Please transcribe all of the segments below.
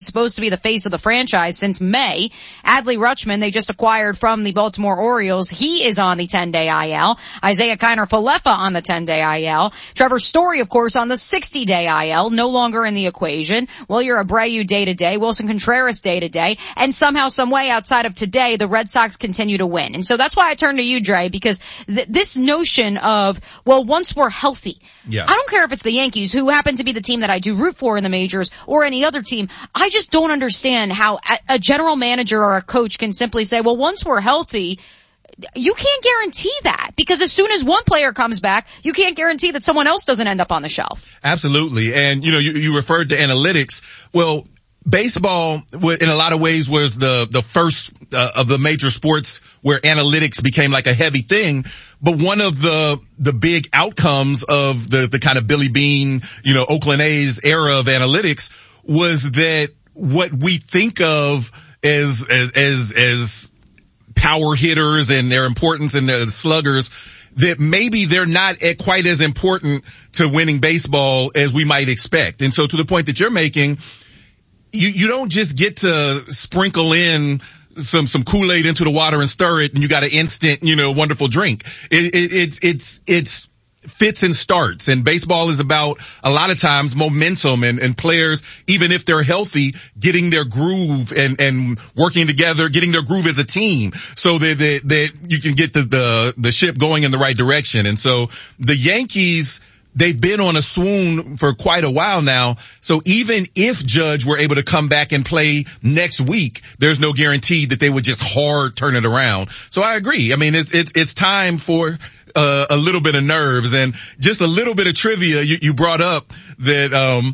supposed to be the face of the franchise since May. Adley Rutschman, they just acquired from the Baltimore Orioles. He is on the 10-day IL. Isaiah Kiner-Falefa on the 10-day IL. Trevor Story, of course, on the 60-day IL, no longer in the equation. Wilyer Abreu day-to-day, Wilson Contreras day-to-day, and somehow, some way outside of today, the Red Sox continue to win. And so that's why I turn to you, Dre, because this notion of, well, once we're healthy, yeah. I don't care if it's the Yankees, who happen to be the team that I do root for in the majors, or any other team. I just don't understand how a general manager or a coach can simply say, well, once we're healthy, you can't guarantee that, because as soon as one player comes back, you can't guarantee that someone else doesn't end up on the shelf. Absolutely. And, you referred to analytics. Well, baseball, in a lot of ways, was the first of the major sports where analytics became like a heavy thing. But one of the big outcomes of the kind of Billy Beane, Oakland A's era of analytics was that what we think of as power hitters and their importance and the sluggers, that maybe they're not quite as important to winning baseball as we might expect. And so, to the point that you're making, you don't just get to sprinkle in some Kool-Aid into the water and stir it and you got an instant, wonderful drink. It's fits and starts, and baseball is about a lot of times momentum and players, even if they're healthy, getting their groove and working together, getting their groove as a team so that you can get the ship going in the right direction. And so the Yankees, they've been on a swoon for quite a while now. So even if Judge were able to come back and play next week, there's no guarantee that they would just hard turn it around. So I agree. I mean, it's time for a little bit of nerves and just a little bit of trivia. You brought up that,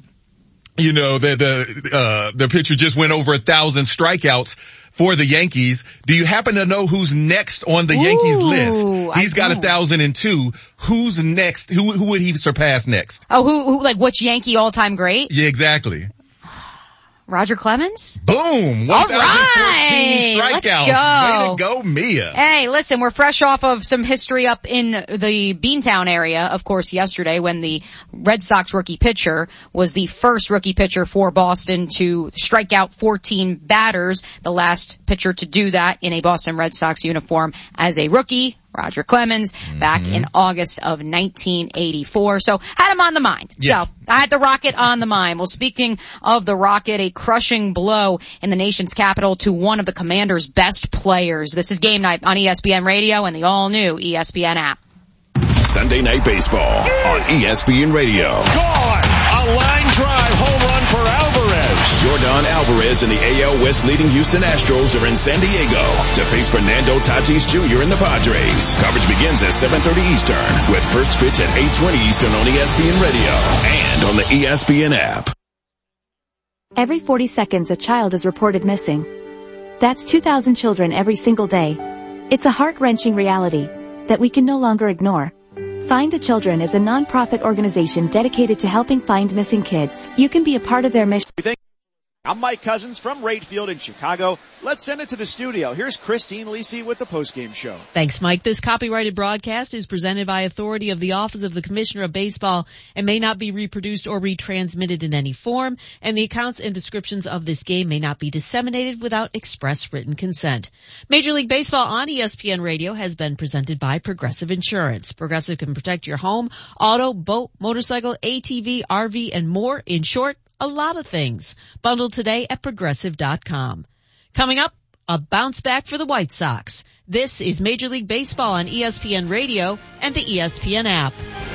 the pitcher just went over 1,000 strikeouts for the Yankees. Do you happen to know who's next on the Yankees list? He's got 1,002. Who's next? Who would he surpass next? Oh, who, like which Yankee all-time great? Yeah, exactly. Roger Clemens? Boom! 1,014 strikeouts. Let's go. Way to go, Mia. Hey, listen, we're fresh off of some history up in the Beantown area, of course, yesterday when the Red Sox rookie pitcher was the first rookie pitcher for Boston to strike out 14 batters, the last pitcher to do that in a Boston Red Sox uniform as a rookie. Roger Clemens, back in August of 1984. So, had him on the mind. Yeah. So, I had the Rocket on the mind. Well, speaking of the Rocket, a crushing blow in the nation's capital to one of the Commanders' best players. This is Game Night on ESPN Radio and the all-new ESPN app. Sunday Night Baseball on ESPN Radio. Gone! A line drive home run for Alvarez. Yordan Alvarez and the AL West leading Houston Astros are in San Diego to face Fernando Tatis Jr. and the Padres. Coverage begins at 7:30 Eastern with first pitch at 8:20 Eastern on ESPN Radio and on the ESPN app. Every 40 seconds a child is reported missing. That's 2,000 children every single day. It's a heart-wrenching reality that we can no longer ignore. Find the Children is a non-profit organization dedicated to helping find missing kids. You can be a part of their mission. I'm Mike Cousins from Wright Field in Chicago. Let's send it to the studio. Here's Christine Lisi with the postgame show. Thanks, Mike. This copyrighted broadcast is presented by authority of the Office of the Commissioner of Baseball and may not be reproduced or retransmitted in any form, and the accounts and descriptions of this game may not be disseminated without express written consent. Major League Baseball on ESPN Radio has been presented by Progressive Insurance. Progressive can protect your home, auto, boat, motorcycle, ATV, RV, and more. In short, a lot of things. Bundled today at Progressive.com. Coming up, a bounce back for the White Sox. This is Major League Baseball on ESPN Radio and the ESPN app.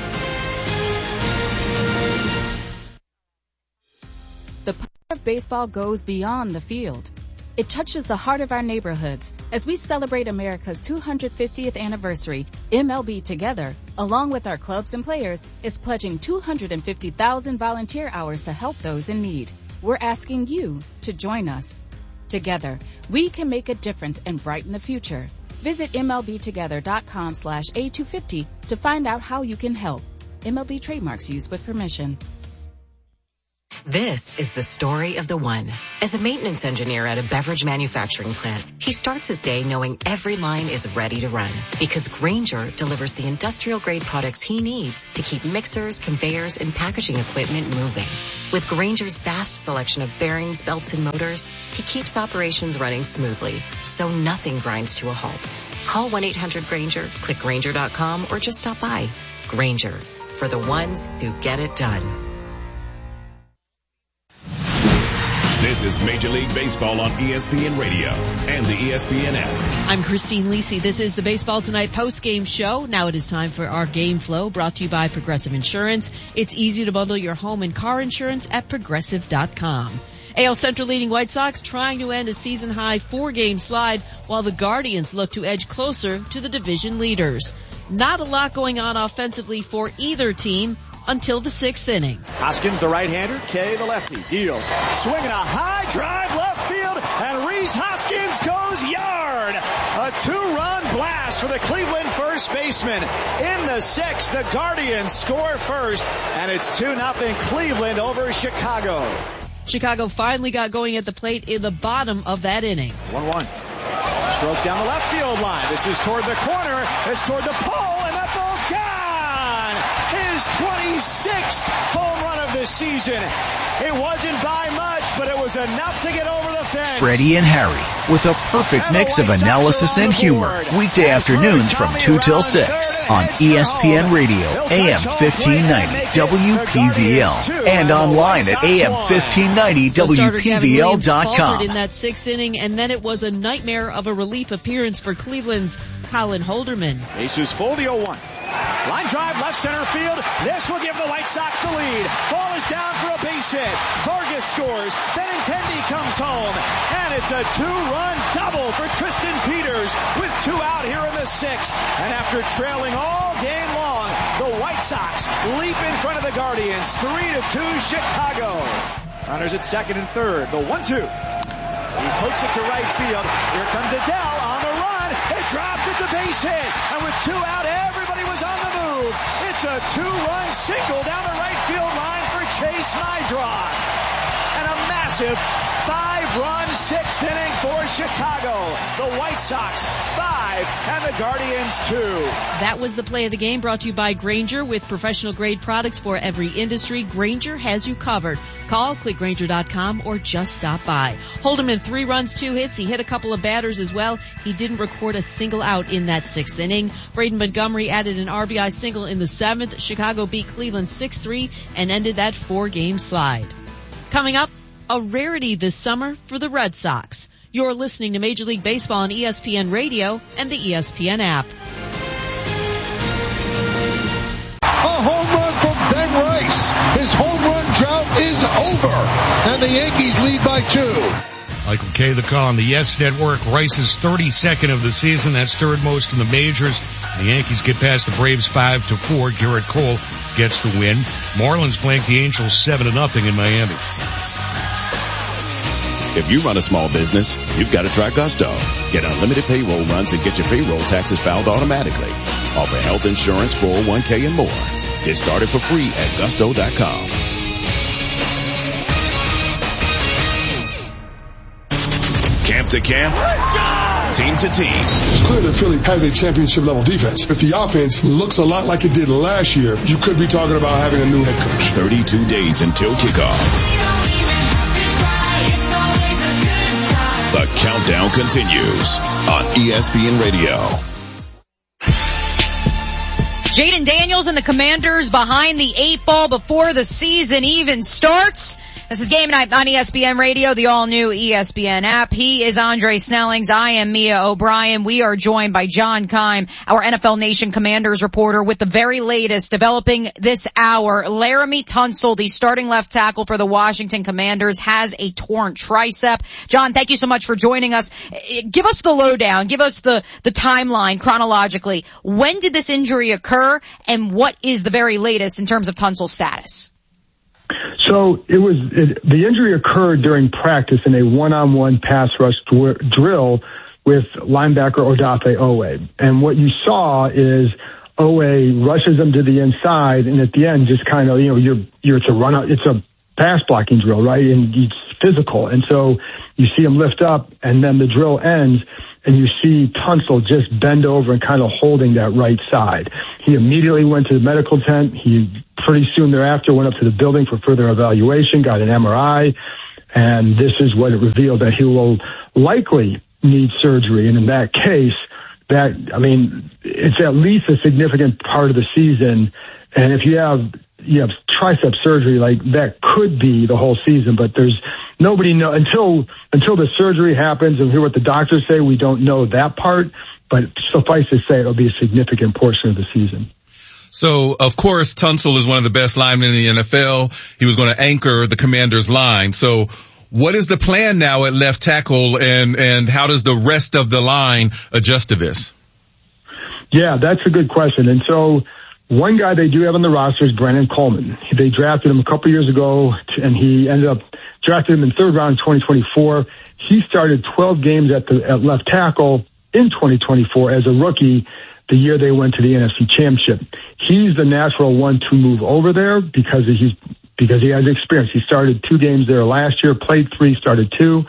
The power of baseball goes beyond the field. It touches the heart of our neighborhoods. As we celebrate America's 250th anniversary, MLB Together, along with our clubs and players, is pledging 250,000 volunteer hours to help those in need. We're asking you to join us. Together, we can make a difference and brighten the future. Visit MLBtogether.com/A250 to find out how you can help. MLB trademarks used with permission. This is the story of the one. As a maintenance engineer at a beverage manufacturing plant, he starts his day knowing every line is ready to run because Grainger delivers the industrial-grade products he needs to keep mixers, conveyors, and packaging equipment moving. With Grainger's vast selection of bearings, belts, and motors, he keeps operations running smoothly, so nothing grinds to a halt. Call 1-800-GRAINGER, click Grainger.com, or just stop by. Grainger, for the ones who get it done. This is Major League Baseball on ESPN Radio and the ESPN app. I'm Christine Lisi. This is the Baseball Tonight post-game show. Now it is time for our Game Flow, brought to you by Progressive Insurance. It's easy to bundle your home and car insurance at Progressive.com. AL Central leading White Sox trying to end a season-high 4-game slide while the Guardians look to edge closer to the division leaders. Not a lot going on offensively for either team until the 6th inning. Hoskins, the right-hander, Kay, the lefty, deals, swinging a high drive left field, and Rhys Hoskins goes yard. A 2-run blast for the Cleveland first baseman. In the 6th, the Guardians score first, and it's 2-0 Cleveland over Chicago. Chicago finally got going at the plate in the bottom of that inning. 1-1. Stroke down the left field line. This is toward the corner. It's toward the pole, and that ball's gone. His 26th home run of the season. It wasn't by much, but it was enough to get over the fence. Freddie and Harry with a perfect mix of analysis and humor. Weekday afternoons from 2 till 6 on ESPN Radio, AM 1590 WPVL, and online at AM1590WPVL.com. In that 6th inning, and then it was a nightmare of a relief appearance for Cleveland's Colin Holderman. Bases full, the 0-1. Line drive, left center field. This will give the White Sox the lead. Ball is down for a base hit. Vargas scores. Benintendi comes home. And it's a 2-run double for Tristan Peters with 2 out here in the 6th. And after trailing all game long, the White Sox leap in front of the Guardians. 3-2 Chicago. Runners at second and third. The 1-2. He pokes it to right field. Here comes Adele on the run. It drops. It's a base hit. And with 2 out, everybody was on the move. It's a 2-run single down the right field line for Chase Meidroth. And a massive 5-run 6th inning for Chicago. The White Sox 5 and the Guardians 2. That was the play of the game, brought to you by Grainger. With professional grade products for every industry, Grainger has you covered. Call, click Grainger.com, or just stop by. Holderman, 3 runs, 2 hits. He hit a couple of batters as well. He didn't record a single out in that 6th inning. Braden Montgomery added an RBI single in the 7th. Chicago beat Cleveland 6-3 and ended that 4-game slide. Coming up, a rarity this summer for the Red Sox. You're listening to Major League Baseball on ESPN Radio and the ESPN app. A home run from Ben Rice. His home run drought is over, and the Yankees lead by 2. Michael Kay, the call on the Yes Network. Rice is 32nd of the season. That's 3rd most in the majors. The Yankees get past the Braves 5-4. Garrett Cole gets the win. Marlins blank the Angels 7-0 in Miami. If you run a small business, you've got to try Gusto. Get unlimited payroll runs and get your payroll taxes filed automatically. Offer health insurance, 401k, and more. Get started for free at Gusto.com. Camp to camp, team to team. It's clear that Philly has a championship level defense. If the offense looks a lot like it did last year, you could be talking about having a new head coach. 32 days until kickoff. The countdown continues on ESPN Radio. Jaden Daniels and the Commanders behind the 8 ball before the season even starts. This is Game Night on ESPN Radio, the all-new ESPN app. He is Andre Snellings. I am Mia O'Brien. We are joined by John Keim, our NFL Nation Commanders reporter, with the very latest developing this hour. Laremy Tunsil, the starting left tackle for the Washington Commanders, has a torn tricep. John, thank you so much for joining us. Give us the lowdown. Give us the timeline chronologically. When did this injury occur, and what is the very latest in terms of Tunsil's status? So the injury occurred during practice in a one-on-one pass rush drill with linebacker Odafe Oweh. And what you saw is Oweh rushes him to the inside, and at the end just kind of, it's a run out. It's a pass blocking drill, right? And it's physical. And so you see him lift up and then the drill ends and you see Tunsil just bend over and kind of holding that right side. He immediately went to the medical tent. He pretty soon thereafter went up to the building for further evaluation, got an MRI, and this is what it revealed, that he will likely need surgery. And in that case, it's at least a significant part of the season. And if you have tricep surgery, like that could be the whole season, but there's nobody know until the surgery happens and hear what the doctors say. We don't know that part, but suffice to say it'll be a significant portion of the season. So, of course, Tunsil is one of the best linemen in the NFL. He was going to anchor the Commanders' line. So what is the plan now at left tackle, and how does the rest of the line adjust to this? Yeah, that's a good question. And so one guy they do have on the roster is Brandon Coleman. They drafted him a couple years ago, and he ended up drafted him in third round in 2024. He started 12 games at left tackle in 2024 as a rookie, the year they went to the NFC Championship. He's the natural one to move over there because he has experience. He started 2 games there last year, played 3, started 2.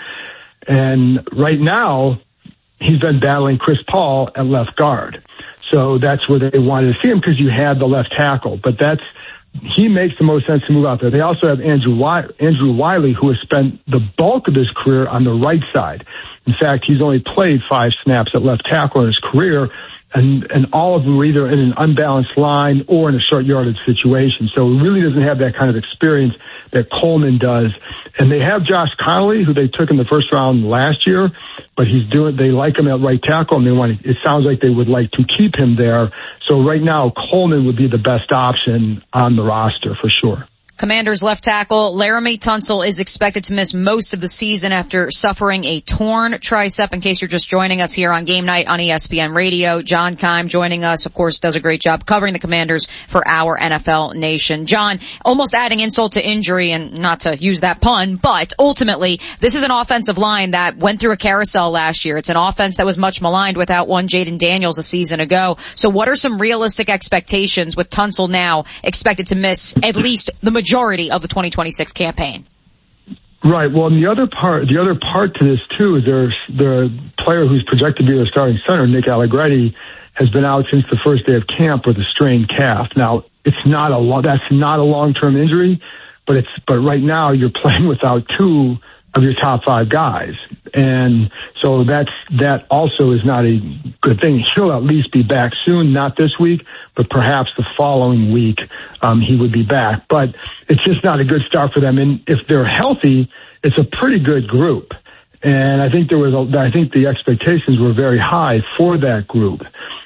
And right now, he's been battling Chris Paul at left guard. So that's where they wanted to see him because you had the left tackle. But he makes the most sense to move out there. They also have Andrew Wiley, who has spent the bulk of his career on the right side. In fact, he's only played 5 snaps at left tackle in his career. And all of them were either in an unbalanced line or in a short yardage situation. So he really doesn't have that kind of experience that Coleman does. And they have Josh Connolly, who they took in the first round last year, but they like him at right tackle, and it sounds like they would like to keep him there. So right now, Coleman would be the best option on the roster for sure. Commanders left tackle Laremy Tunsil is expected to miss most of the season after suffering a torn tricep. In case you're just joining us here on Game Night on ESPN Radio, John Keim joining us, of course, does a great job covering the Commanders for our NFL Nation. John, almost adding insult to injury, and not to use that pun, but ultimately, this is an offensive line that went through a carousel last year. It's an offense that was much maligned without one Jaden Daniels a season ago. So what are some realistic expectations with Tunsil now expected to miss at least the majority of the 2026 campaign? Right. Well, and the other part to this too is the player who's projected to be the starting center, Nick Allegretti, has been out since the first day of camp with a strained calf. Now, that's not a long-term injury, but right now you're playing without 2 of your top 5 guys. And so that also is not a good thing. He'll at least be back soon, not this week, but perhaps the following week, he would be back. But it's just not a good start for them. And if they're healthy, it's a pretty good group. And I think the expectations were very high for that group.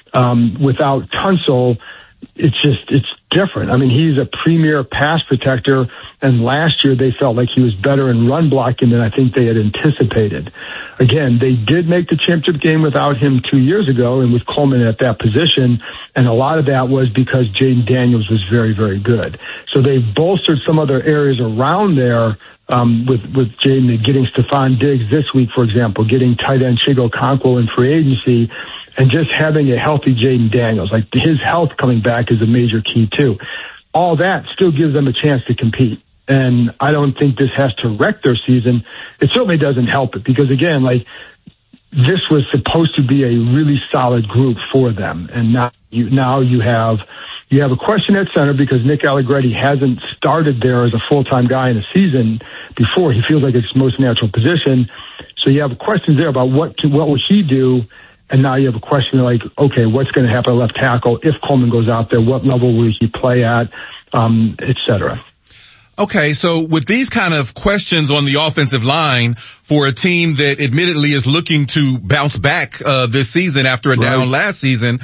Without Tunsil, it's different. I mean, he's a premier pass protector, and last year they felt like he was better in run blocking than I think they had anticipated. Again, they did make the championship game without him 2 years ago and with Coleman at that position, and a lot of that was because Jaden Daniels was very, very good. So they bolstered some other areas around there with Jaden, getting Stephon Diggs this week, for example, getting tight end Chigo Okonkwo in free agency, and just having a healthy Jaden Daniels. Like, his health coming back is a major key too. All that still gives them a chance to compete. And I don't think this has to wreck their season. It certainly doesn't help it because, again, like, this was supposed to be a really solid group for them. And now you have a question at center because Nick Allegretti hasn't started there as a full-time guy in a season before. He feels like it's his most natural position. So you have questions there about what will he do. And now you have a question like, okay, what's going to happen at left tackle if Coleman goes out there? What level will he play at, et cetera? Okay, so with these kind of questions on the offensive line for a team that admittedly is looking to bounce back this season after a down last season,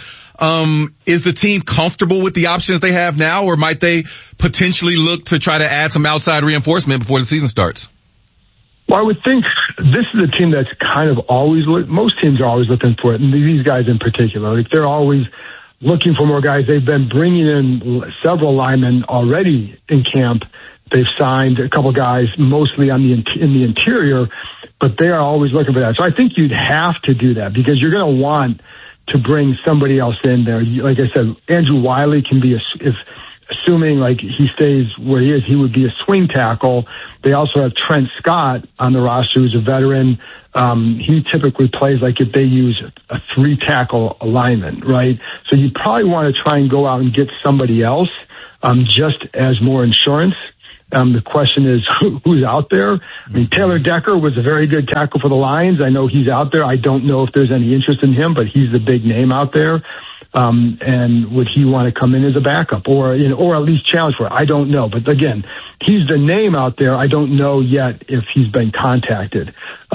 is the team comfortable with the options they have now, or might they potentially look to try to add some outside reinforcement before the season starts? Well, I would think this is a team that's kind of most teams are always looking for it, and these guys in particular. Like, they're always looking for more guys. They've been bringing in several linemen already in camp. They've signed a couple guys, mostly in the interior, but they are always looking for that. So I think you'd have to do that because you're going to want to bring somebody else in there. Like I said, Andrew Wiley can be assuming like he stays where he is, he would be a swing tackle. They also have Trent Scott on the roster, who's a veteran. He typically plays like if they use a 3-tackle alignment, right? So you probably want to try and go out and get somebody else, just as more insurance. The question is who's out there. I mean, Taylor Decker was a very good tackle for the Lions. I know he's out there. I don't know if there's any interest in him, but he's the big name out there. And would he want to come in as a backup or at least challenge for it? I don't know. But again, he's the name out there. I don't know yet if he's been contacted.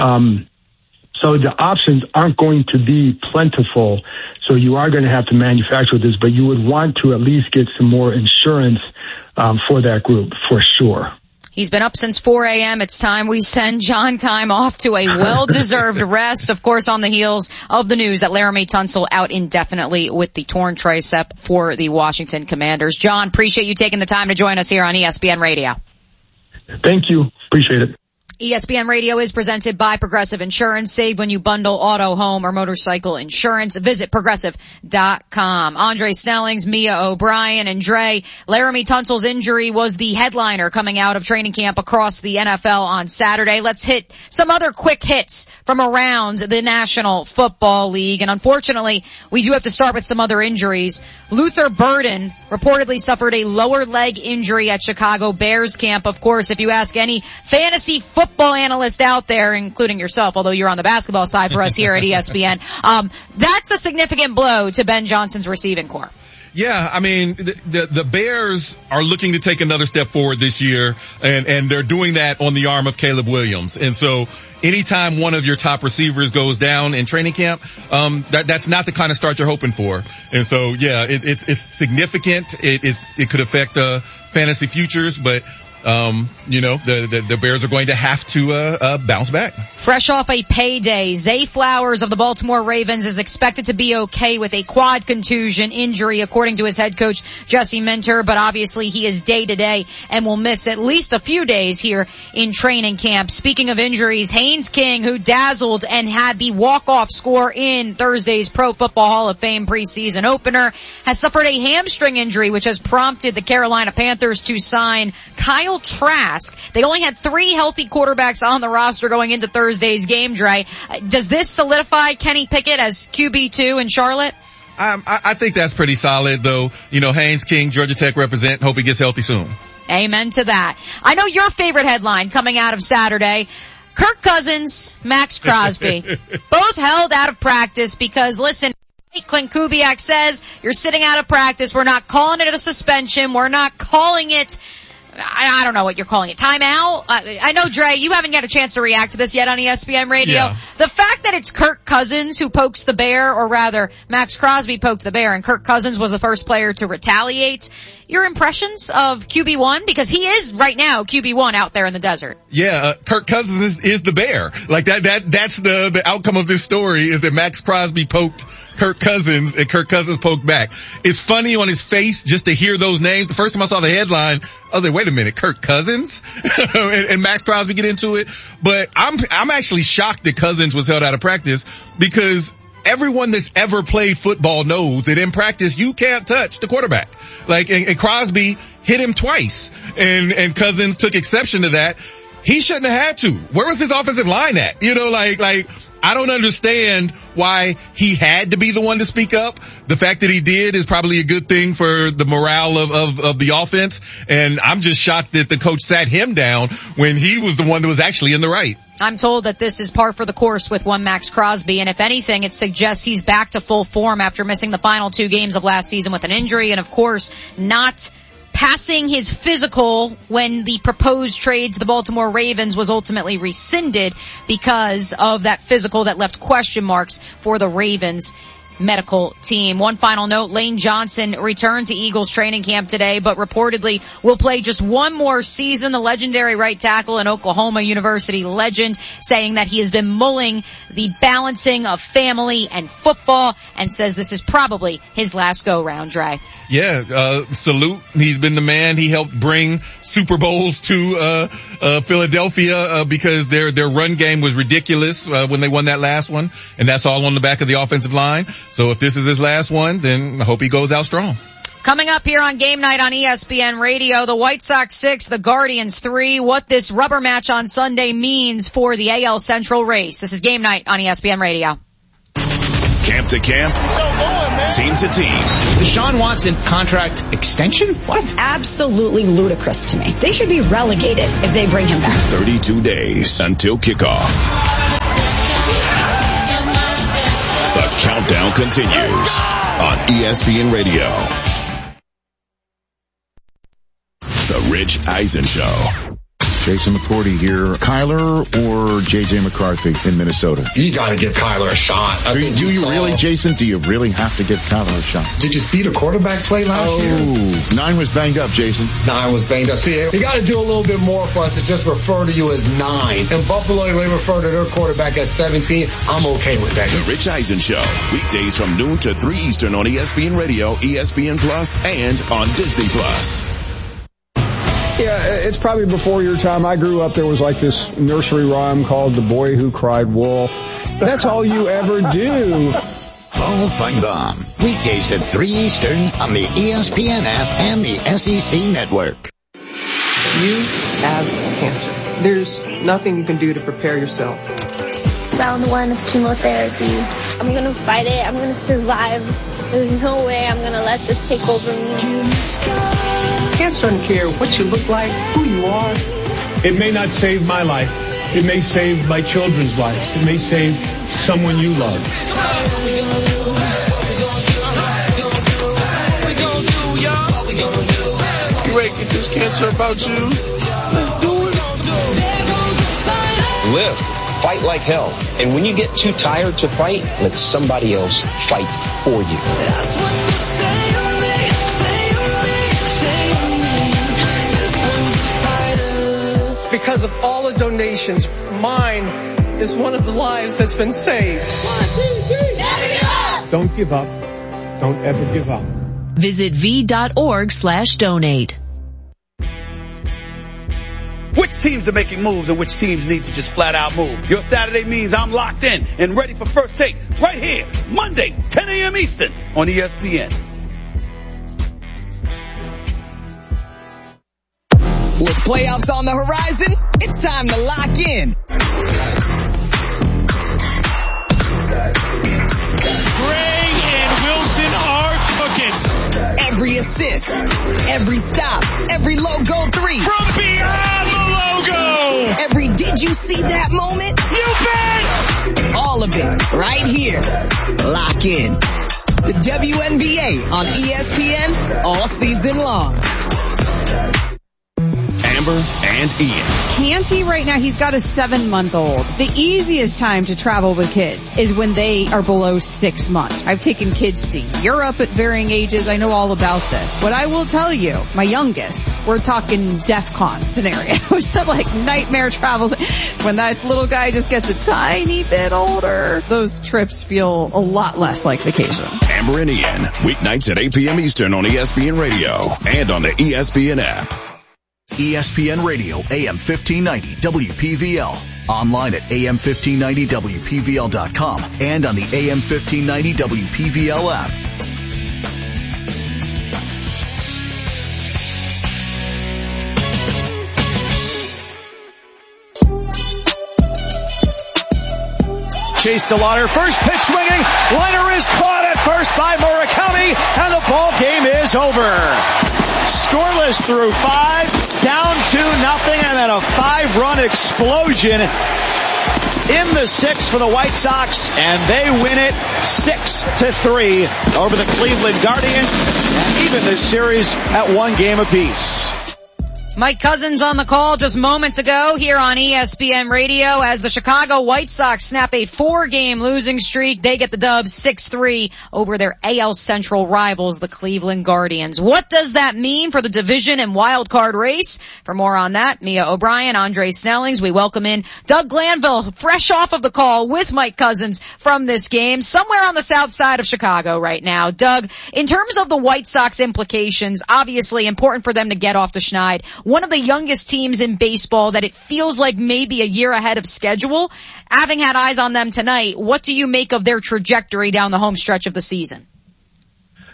So the options aren't going to be plentiful. So you are going to have to manufacture this, but you would want to at least get some more insurance for that group for sure. He's been up since 4 a.m. It's time we send John Keim off to a well-deserved rest, of course, on the heels of the news that Laremy Tunsil out indefinitely with the torn tricep for the Washington Commanders. John, appreciate you taking the time to join us here on ESPN Radio. Thank you. Appreciate it. ESPN Radio is presented by Progressive Insurance. Save when you bundle auto, home, or motorcycle insurance. Visit Progressive.com. Andre Snellings, Mia O'Brien, and Dre. Laremy Tunsil's injury was the headliner coming out of training camp across the NFL on Saturday. Let's hit some other quick hits from around the National Football League. And unfortunately, we do have to start with some other injuries. Luther Burden reportedly suffered a lower leg injury at Chicago Bears camp. Of course, if you ask any fantasy football analyst out there, including yourself, although you're on the basketball side for us here at ESPN, that's a significant blow to Ben Johnson's receiving corps. Yeah, I mean, the Bears are looking to take another step forward this year, and they're doing that on the arm of Caleb Williams. And so anytime one of your top receivers goes down in training camp, that's not the kind of start you're hoping for. And so, yeah, it's significant. It could affect fantasy futures, but the Bears are going to have to bounce back. Fresh off a payday, Zay Flowers of the Baltimore Ravens is expected to be okay with a quad contusion injury, according to his head coach, Jesse Minter, but obviously he is day-to-day and will miss at least a few days here in training camp. Speaking of injuries, Haynes King, who dazzled and had the walk-off score in Thursday's Pro Football Hall of Fame preseason opener, has suffered a hamstring injury, which has prompted the Carolina Panthers to sign Kyle Trask. They only had 3 healthy quarterbacks on the roster going into Thursday's game, Dre. Does this solidify Kenny Pickett as QB2 in Charlotte? I think that's pretty solid, though. Haynes King, Georgia Tech represent. Hope he gets healthy soon. Amen to that. I know your favorite headline coming out of Saturday. Kirk Cousins, Max Crosby, both held out of practice because, listen, Clint Kubiak says, you're sitting out of practice. We're not calling it a suspension. We're not calling it, I don't know what you're calling it, timeout? I know, Dre, you haven't got a chance to react to this yet on ESPN Radio. Yeah. The fact that it's Kirk Cousins who pokes the bear, or rather, Max Crosby poked the bear, and Kirk Cousins was the first player to retaliate. Your impressions of QB1? Because he is right now QB1 out there in the desert. Yeah, Kirk Cousins is the bear. Like that's the outcome of this story, is that Max Crosby poked Kirk Cousins and Kirk Cousins poked back. It's funny on his face just to hear those names. The first time I saw the headline, I was like, wait a minute, Kirk Cousins and Max Crosby get into it. But I'm actually shocked that Cousins was held out of practice, because everyone that's ever played football knows that in practice you can't touch the quarterback. And Crosby hit him twice, and Cousins took exception to that. He shouldn't have had to. Where was his offensive line at? I don't understand why he had to be the one to speak up. The fact that he did is probably a good thing for the morale of the offense. And I'm just shocked that the coach sat him down when he was the one that was actually in the right. I'm told that this is par for the course with one Max Crosby, and if anything, it suggests he's back to full form after missing the final 2 games of last season with an injury, and of course, not passing his physical when the proposed trade to the Baltimore Ravens was ultimately rescinded because of that physical that left question marks for the Ravens medical team. One final note, Lane Johnson returned to Eagles training camp today, but reportedly will play just one more season. The legendary right tackle and Oklahoma University legend saying that he has been mulling the balancing of family and football and says this is probably his last go-round, Dre. Yeah, salute. He's been the man. He helped bring Super Bowls to Philadelphia because their run game was ridiculous when they won that last one, and that's all on the back of the offensive line. So if this is his last one, then I hope he goes out strong. Coming up here on Game Night on ESPN Radio, the White Sox 6, the Guardians 3, what this rubber match on Sunday means for the AL Central race. This is Game Night on ESPN Radio. Camp to camp, team to team. Deshaun Watson contract extension? What? Absolutely ludicrous to me. They should be relegated if they bring him back. 32 days until kickoff. The countdown continues on ESPN Radio. The Rich Eisen Show. Jason McCourty here. Kyler or J.J. McCarthy in Minnesota? You gotta give Kyler a shot. Do you really, Jason? Do you really have to give Kyler a shot? Did you see the quarterback play last year? 9 was banged up, Jason. 9 was banged up. See, you gotta do a little bit more for us to just refer to you as 9. In Buffalo, they refer to their quarterback as 17. I'm okay with that. The Rich Eisen Show. Weekdays from noon to 3 Eastern on ESPN Radio, ESPN Plus, and on Disney Plus. Yeah, it's probably before your time. I grew up, there was like this nursery rhyme called The Boy Who Cried Wolf. That's all you ever do. Paul Feinbaum. Weekdays at 3 Eastern on the ESPN app and the SEC Network. You have cancer. There's nothing you can do to prepare yourself. Round 1 of chemotherapy. I'm going to fight it. I'm going to survive. There's no way I'm going to let this take over me. Cancer doesn't care what you look like, who you are. It may not save my life. It may save my children's life. It may save someone you love. You ready to get this cancer about you? Let's do it. Live. Fight like hell. And when you get too tired to fight, let somebody else fight for you. That's what you say to me, Because of all the donations, mine is one of the lives that's been saved. 1, 2, 3. Never give up. Don't give up. Don't ever give up. Visit v.org/donate. Which teams are making moves and which teams need to just flat out move? Your Saturday means I'm locked in and ready for First Take right here, Monday, 10 a.m. Eastern on ESPN. With playoffs on the horizon, it's time to lock in. Gray and Wilson are cooking. Every assist, every stop, every logo 3. From beyond the logo. Every did you see that moment? You bet. All of it right here. Lock in. The WNBA on ESPN all season long. Amber and Ian. Canty right now, he's got a 7-month-old. The easiest time to travel with kids is when they are below 6 months. I've taken kids to Europe at varying ages. I know all about this. What I will tell you, my youngest, we're talking DEFCON scenarios, like nightmare travels. When that little guy just gets a tiny bit older, those trips feel a lot less like vacation. Amber and Ian, weeknights at 8 p.m. Eastern on ESPN Radio and on the ESPN app. ESPN Radio, AM 1590, WPVL. Online at AM1590WPVL.com and on the AM 1590 WPVL app. Chase DeLauder, first pitch swinging. Liner is caught at first by Murakami, and the ball game is over. Scoreless through 5, down 2-0, and then a 5-run explosion in the 6th for the White Sox, and they win it 6-3 over the Cleveland Guardians, and even this series at 1 game apiece. Mike Cousins on the call just moments ago here on ESPN Radio as the Chicago White Sox snap a 4-game losing streak. They get the dubs 6-3 over their AL Central rivals, the Cleveland Guardians. What does that mean for the division and wild card race? For more on that, Mia O'Brien, Andre Snellings, we welcome in Doug Glanville, fresh off of the call with Mike Cousins from this game, somewhere on the south side of Chicago right now. Doug, in terms of the White Sox implications, obviously important for them to get off the schneid. One of the youngest teams in baseball that it feels like maybe a year ahead of schedule. Having had eyes on them tonight, what do you make of their trajectory down the home stretch of the season?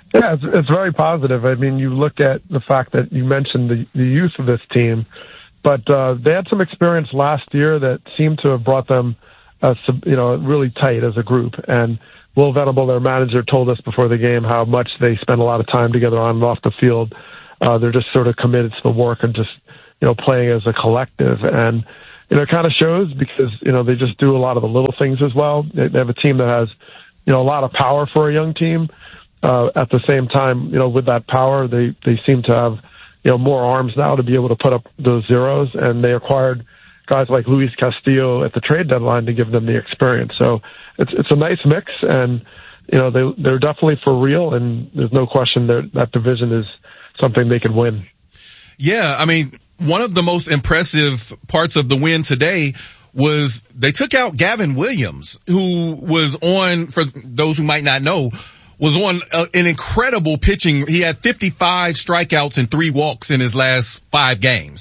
Yeah, it's very positive. I mean, you look at the fact that you mentioned the youth of this team, but they had some experience last year that seemed to have brought them, really tight as a group. And Will Venable, their manager, told us before the game how much they spend a lot of time together on and off the field. They're just sort of committed to the work and just, playing as a collective. And, it kind of shows because, they just do a lot of the little things as well. They have a team that has, a lot of power for a young team. At the same time, with that power, they seem to have, more arms now to be able to put up those zeros. And they acquired guys like Luis Castillo at the trade deadline to give them the experience. So it's a nice mix, and they're definitely for real, and there's no question that division is something they can win. Yeah, I mean, one of the most impressive parts of the win today was they took out Gavin Williams, who was on, for those who might not know, was on an incredible pitching. He had 55 strikeouts and 3 walks in his last 5 games.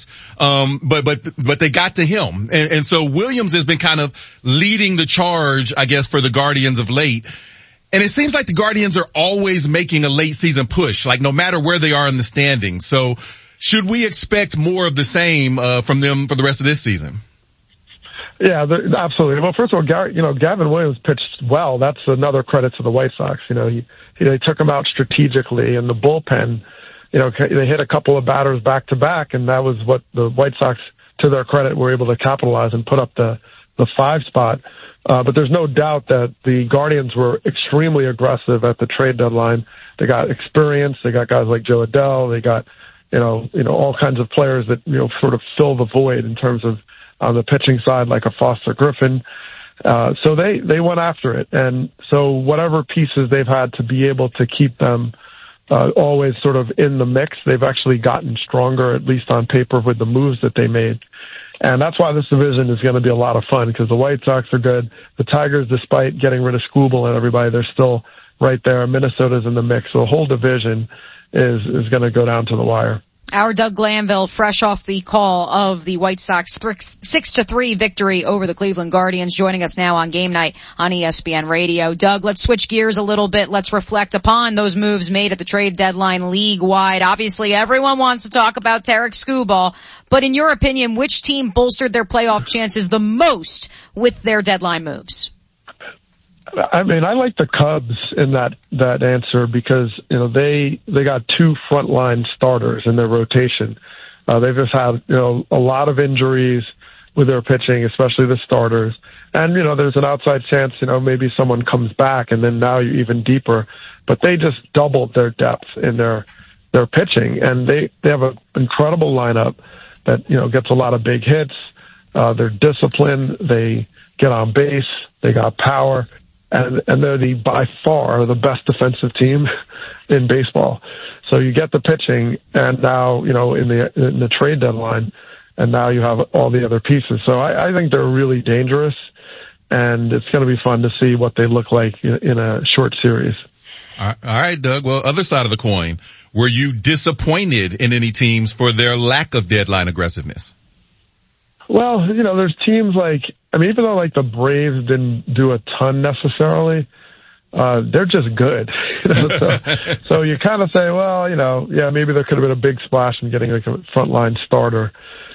But they got to him. And so Williams has been kind of leading the charge, I guess, for the Guardians of late. And it seems like the Guardians are always making a late season push, like no matter where they are in the standings. So should we expect more of the same, from them for the rest of this season? Yeah, absolutely. Well, first of all, Gavin Williams pitched well. That's another credit to the White Sox. They took him out strategically, and the bullpen, they hit a couple of batters back to back, and that was what the White Sox, to their credit, were able to capitalize and put up the 5 spot. But there's no doubt that the Guardians were extremely aggressive at the trade deadline. They got experience. They got guys like Joe Adell. They got, all kinds of players that, sort of fill the void in terms of on the pitching side, like a Foster Griffin. So they went after it. And so whatever pieces they've had to be able to keep them always sort of in the mix, they've actually gotten stronger, at least on paper, with the moves that they made. And that's why this division is going to be a lot of fun, because the White Sox are good. The Tigers, despite getting rid of Skubal and everybody, they're still right there. Minnesota's in the mix. So the whole division is going to go down to the wire. Our Doug Glanville, fresh off the call of the White Sox 6-3 victory over the Cleveland Guardians, joining us now on Game Night on ESPN Radio. Doug, let's switch gears a little bit. Let's reflect upon those moves made at the trade deadline league-wide. Obviously, everyone wants to talk about Tarik Skubal, but in your opinion, which team bolstered their playoff chances the most with their deadline moves? I mean, I like the Cubs in that answer because, they got 2 frontline starters in their rotation. They've just had, a lot of injuries with their pitching, especially the starters. And, there's an outside chance, maybe someone comes back and then now you're even deeper. But they just doubled their depth in their pitching. And they have an incredible lineup that, gets a lot of big hits. They're disciplined. They get on base. They got power. And they're by far the best defensive team in baseball. So you get the pitching, and now, in the trade deadline, and now you have all the other pieces. So I think they're really dangerous, and it's going to be fun to see what they look like in a short series. All right, Doug. Well, other side of the coin, were you disappointed in any teams for their lack of deadline aggressiveness? Well, there's teams even though the Braves didn't do a ton necessarily, they're just good. So you kind of say, well, maybe there could have been a big splash in getting a frontline starter.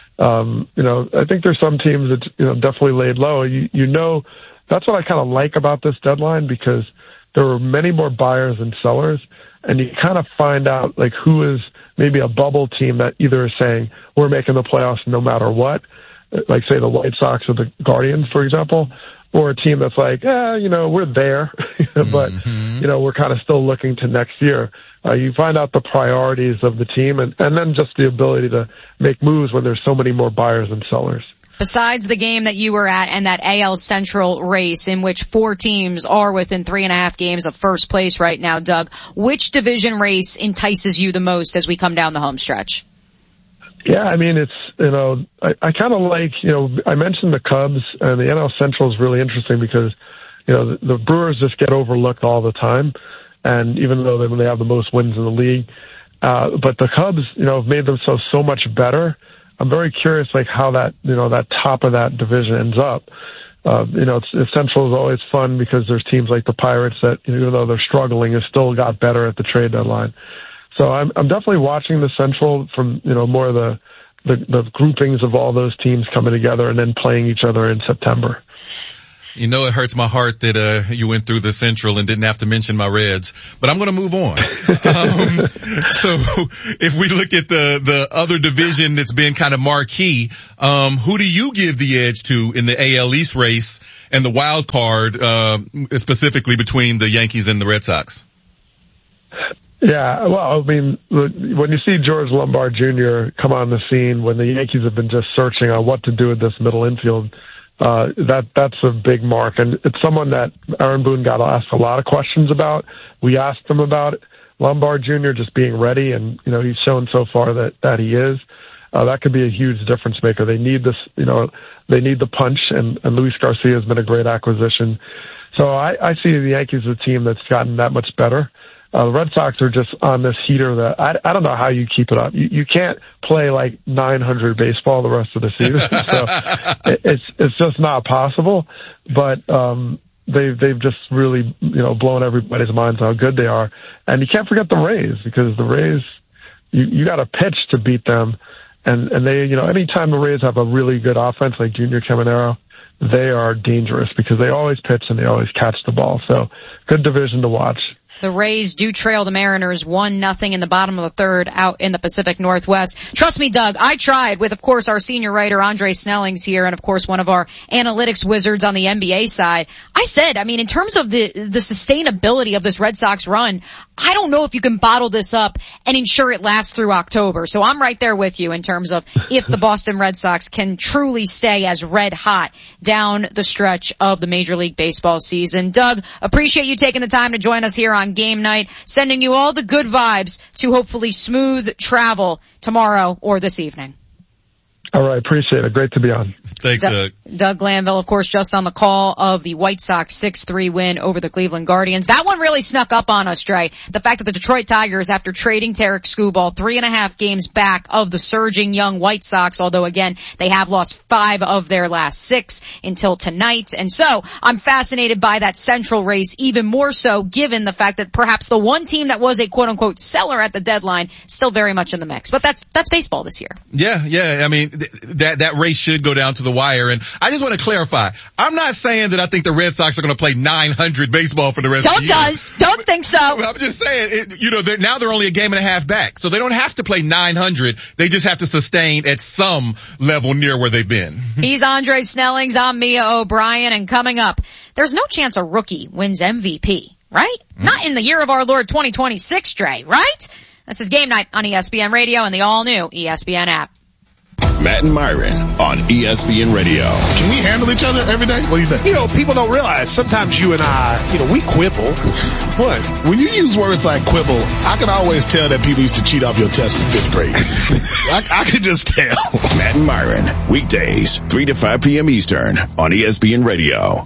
I think there's some teams that, definitely laid low. That's what I kind of like about this deadline, because there were many more buyers than sellers, and you kind of find out who is maybe a bubble team that either is saying we're making the playoffs no matter what, like say the White Sox or the Guardians, for example, or a team that's we're there, but, we're kind of still looking to next year. You find out the priorities of the team and then just the ability to make moves when there's so many more buyers than sellers. Besides the game that you were at and that AL Central race in which 4 teams are within 3.5 games of first place right now, Doug, which division race entices you the most as we come down the home stretch? Yeah, I mean, it's, I kind of like, I mentioned the Cubs, and the NL Central is really interesting because, the Brewers just get overlooked all the time. And even though they have the most wins in the league, but the Cubs, have made themselves so much better. I'm very curious, how that, that top of that division ends up. Central is always fun because there's teams like the Pirates that, even though they're struggling, have still got better at the trade deadline. So I'm definitely watching the Central from, more of the groupings of all those teams coming together and then playing each other in September. It hurts my heart that you went through the Central and didn't have to mention my Reds, but I'm going to move on. So if we look at the other division that's been kind of marquee, who do you give the edge to in the AL East race and the wild card, specifically between the Yankees and the Red Sox? Yeah, well, I mean, when you see George Lombard Jr. come on the scene, when the Yankees have been just searching on what to do with this middle infield, that's a big mark. And it's someone that Aaron Boone got asked a lot of questions about. We asked him about it. Lombard Jr. just being ready, and, he's shown so far that he is. That could be a huge difference maker. They need this, they need the punch, and Luis Garcia has been a great acquisition. So I see the Yankees as a team that's gotten that much better. The Red Sox are just on this heater that I don't know how you keep it up. You can't play like 900 baseball the rest of the season. So it's just not possible. But, they've just really, blown everybody's minds how good they are. And you can't forget the Rays, because the Rays, you got to pitch to beat them. And they, anytime the Rays have a really good offense like Junior Caminero, they are dangerous because they always pitch and they always catch the ball. So good division to watch. The Rays do trail the Mariners 1-0 in the bottom of the third out in the Pacific Northwest. Trust me, Doug, I tried with, of course, our senior writer, Andre Snellings here, and of course, one of our analytics wizards on the NBA side. I said, in terms of the sustainability of this Red Sox run, I don't know if you can bottle this up and ensure it lasts through October. So I'm right there with you in terms of if the Boston Red Sox can truly stay as red hot down the stretch of the Major League Baseball season. Doug, appreciate you taking the time to join us here on Game Night, sending you all the good vibes to hopefully smooth travel tomorrow or this evening. All right, appreciate it. Great to be on. Thanks, Doug. Doug Glanville, of course, just on the call of the White Sox 6-3 win over the Cleveland Guardians. That one really snuck up on us, Dre. The fact that the Detroit Tigers, after trading Tarek Skubal, 3.5 games back of the surging young White Sox, although again, they have lost 5 of their last 6 until tonight. And so, I'm fascinated by that Central race even more so, given the fact that perhaps the one team that was a quote-unquote seller at the deadline, still very much in the mix. But that's baseball this year. Yeah. That race should go down to the wire. And I just want to clarify, I'm not saying that I think the Red Sox are going to play 900 baseball for the rest of the year. Don't think so. I'm just saying, now they're only a game and a half back. So they don't have to play 900. They just have to sustain at some level near where they've been. He's Andre Snellings. I'm Mia O'Brien. And coming up, there's no chance a rookie wins MVP, right? Not in the year of our Lord 2026, Dre, right? This is Game Night on ESPN Radio and the all-new ESPN app. Matt and Myron on ESPN Radio. Can we handle each other every day? What do you think? People don't realize sometimes you and I, we quibble. What? When you use words like quibble, I can always tell that people used to cheat off your test in 5th grade. I can just tell. Matt and Myron, weekdays, 3 to 5 p.m. Eastern on ESPN Radio.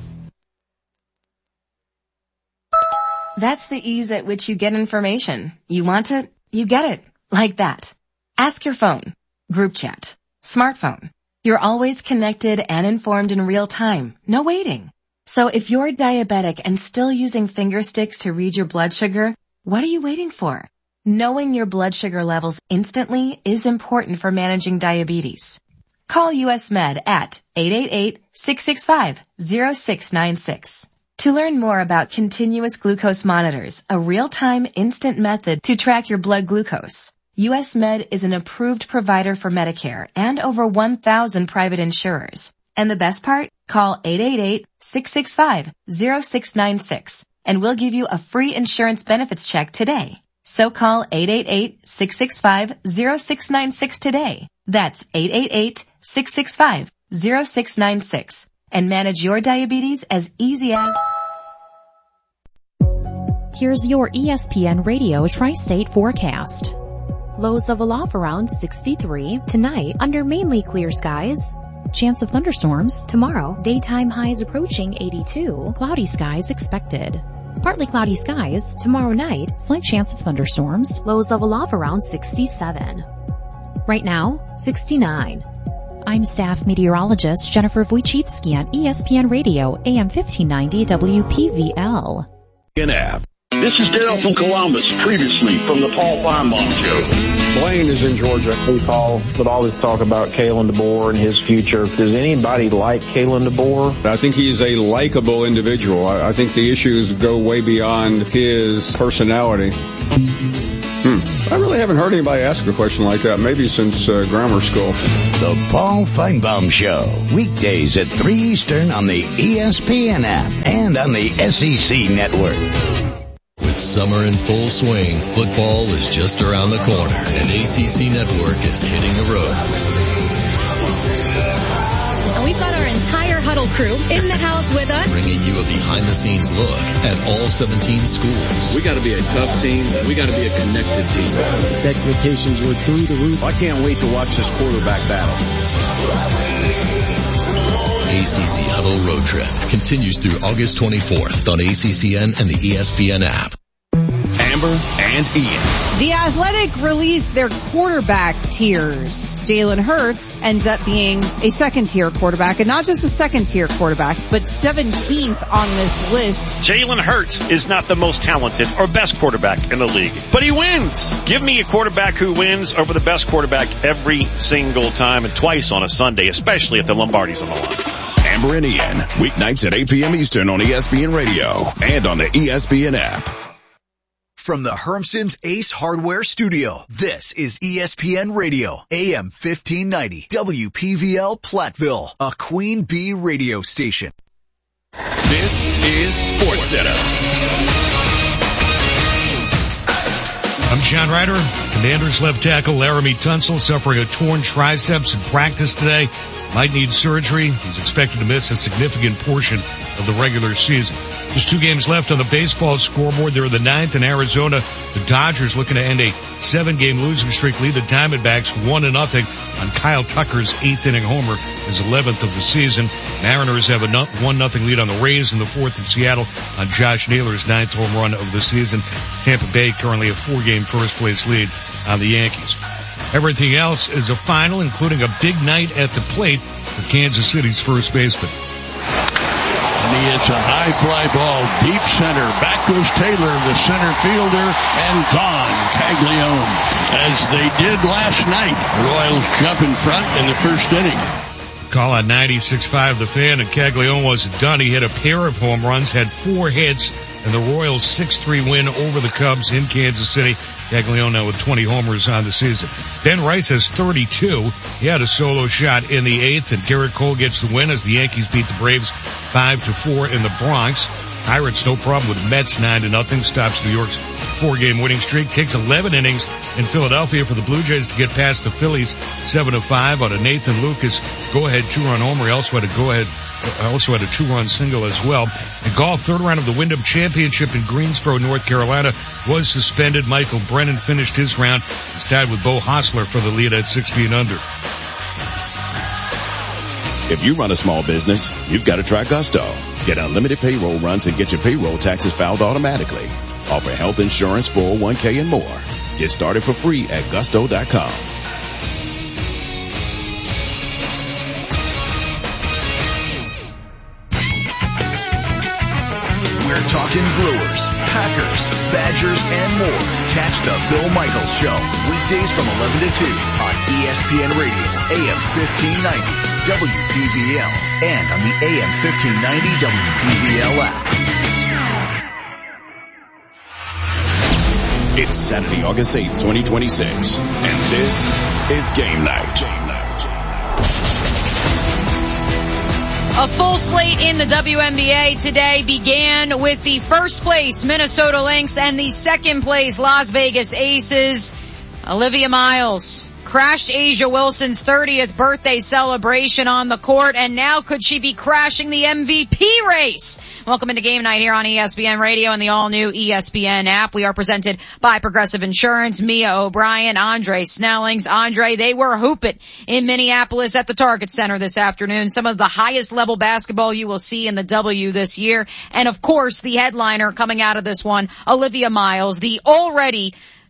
That's the ease at which you get information. You want it, you get it. Like that. Ask your phone. Group chat. Smartphone. You're always connected and informed in real time. No waiting. So if you're diabetic and still using finger sticks to read your blood sugar, what are you waiting for? Knowing your blood sugar levels instantly is important for managing diabetes. Call US Med at 888-665-0696. To learn more about continuous glucose monitors, a real-time instant method to track your blood glucose. US Med is an approved provider for Medicare and over 1,000 private insurers. And the best part? Call 888-665-0696 and we'll give you a free insurance benefits check today. So call 888-665-0696 today. That's 888-665-0696 and manage your diabetes as easy as... Here's your ESPN Radio Tri-State forecast. Lows of aloft around 63 tonight under mainly clear skies. Chance of thunderstorms tomorrow. Daytime highs approaching 82. Cloudy skies expected. Partly cloudy skies tomorrow night. Slight chance of thunderstorms. Lows of aloft around 67. Right now, 69. I'm staff meteorologist Jennifer Wojcicki on ESPN Radio, AM 1590 WPVL. This is Dale from Columbus, previously from the Paul Feinbaum Show. Blaine is in Georgia. We call with all this talk about Kalen DeBoer and his future. Does anybody like Kalen DeBoer? I think he's a likable individual. I think the issues go way beyond his personality. I really haven't heard anybody ask a question like that, maybe since grammar school. The Paul Feinbaum Show, weekdays at 3 Eastern on the ESPN app and on the SEC network. With summer in full swing, football is just around the corner, and ACC Network is hitting the road. And we've got our entire Huddle crew in the house with us, bringing you a behind-the-scenes look at all 17 schools. We got to be a tough team. We got to be a connected team. The expectations were through the roof. I can't wait to watch this quarterback battle. ACC Huddle Road Trip continues through August 24th on ACCN and the ESPN app. Amber and Ian. The Athletic released their quarterback tiers. Jalen Hurts ends up being a second-tier quarterback, and not just a second-tier quarterback, but 17th on this list. Jalen Hurts is not the most talented or best quarterback in the league, but he wins. Give me a quarterback who wins over the best quarterback every single time, and twice on a Sunday, especially if the Lombardi's on the line. Amber and Ian, weeknights at 8 p.m. Eastern on ESPN Radio and on the ESPN app. From the Hermson's Ace Hardware Studio, this is ESPN Radio, AM 1590, WPVL Platteville, a Queen Bee radio station. This is Sports Center. I'm John Ryder. Commanders left tackle Laramie Tunsil suffering a torn triceps in practice today. Might need surgery. He's expected to miss a significant portion of the regular season. Just 2 games left on the baseball scoreboard. They're in the 9th in Arizona. The Dodgers looking to end a 7-game losing streak, lead the Diamondbacks 1-0 on Kyle Tucker's 8th inning homer, his 11th of the season. Mariners have a 1-0 lead on the Rays in the 4th in Seattle on Josh Naylor's 9th home run of the season. Tampa Bay currently a 4-game first place lead on the Yankees. Everything else is a final, including a big night at the plate for Kansas City's first baseman. And it's a high fly ball, deep center. Back goes Taylor, the center fielder, and gone. Caglione, as they did last night. The Royals jump in front in the first inning. Call on 96.5 The Fan, and Caglione wasn't done. He hit a pair of home runs, had 4 hits, and the Royals 6-3 win over the Cubs in Kansas City. Caglione now with 20 homers on the season. Ben Rice has 32. He had a solo shot in the 8th, and Garrett Cole gets the win as the Yankees beat the Braves 5-4 in the Bronx. Pirates no problem with Mets 9-0, stops New York's 4-game winning streak, takes 11 innings in Philadelphia for the Blue Jays to get past the Phillies 7-5 on a Nathan Lucas go-ahead 2-run homer. He also had a had a 2-run single as well. In golf, 3rd round of the Wyndham Championship in Greensboro, North Carolina was suspended. Michael Brennan finished his round. He's tied with Bo Hostler for the lead at 16 under. If you run a small business, you've got to try Gusto. Get unlimited payroll runs and get your payroll taxes filed automatically. Offer health insurance, 401k, and more. Get started for free at gusto.com. We're talking Brewers, Packers, Badgers, and more. Catch the Bill Michaels Show, weekdays from 11 to 2 on ESPN Radio, AM 1590. WPVL and on the AM 1590 WPVL app. It's Saturday, August 8th, 2026, and this is Game Night. A full slate in the WNBA today began with the first place Minnesota Lynx and the second place Las Vegas Aces. Olivia Miles crashed Asia Wilson's 30th birthday celebration on the court, and now could she be crashing the MVP race? Welcome into Game Night here on ESPN Radio and the all-new ESPN app. We are presented by Progressive Insurance. Mia O'Brien, Andre Snellings. Andre, they were hooping in Minneapolis at the Target Center this afternoon. Some of the highest level basketball you will see in the W this year. And of course, the headliner coming out of this one, Olivia Miles, the already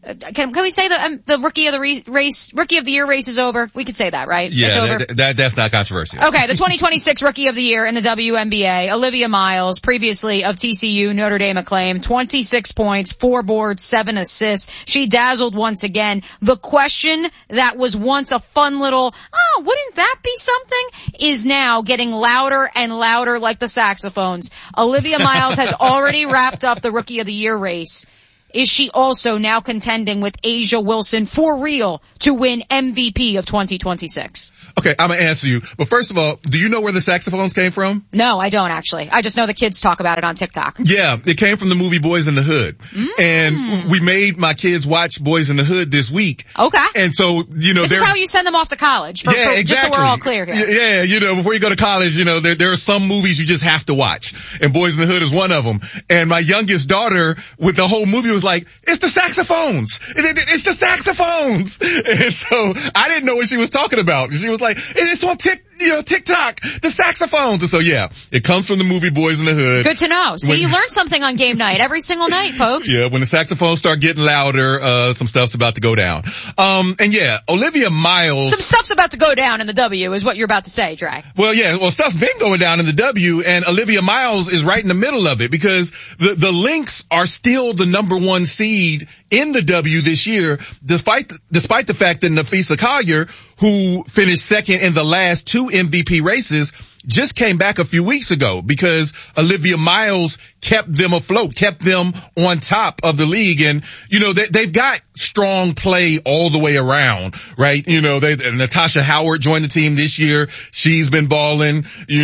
Can we say the rookie of the year race is over? We could say that, right? Yeah, that's not controversial. Okay, the 2026 rookie of the year in the WNBA, Olivia Miles, previously of TCU, Notre Dame acclaim, 26 points, 4 boards, 7 assists. She dazzled once again. The question that was once a fun little, wouldn't that be something, is now getting louder and louder like the saxophones. Olivia Miles has already wrapped up the rookie of the year race. Is she also now contending with A'ja Wilson for real to win MVP of 2026? Okay, I'm going to answer you. But first of all, do you know where the saxophones came from? No, I don't actually. I just know the kids talk about it on TikTok. Yeah, it came from the movie Boys in the Hood. And we made my kids watch Boys in the Hood this week. Okay. And so, this is how you send them off to college. Exactly. Just so we're all clear here. Yeah, before you go to college, there are some movies you just have to watch. And Boys in the Hood is one of them. And my youngest daughter, with the whole movie, was like, it's the saxophones. It's the saxophones. And so I didn't know what she was talking about. She was like, it's on TikTok, the saxophones. And so yeah, it comes from the movie Boys in the Hood. Good to know. See, you learn something on game night every single night, folks. Yeah, when the saxophones start getting louder, some stuff's about to go down. And yeah, Olivia Miles. Some stuff's about to go down in the W is what you're about to say, Dre. Well, stuff's been going down in the W, and Olivia Miles is right in the middle of it because the Lynx are still the number 1 seed in the W this year, despite the fact that Napheesa Collier, who finished second in the last 2 MVP races, just came back a few weeks ago because Olivia Miles kept them afloat, kept them on top of the league. And, they've got strong play all the way around, right? Natasha Howard joined the team this year. She's been balling,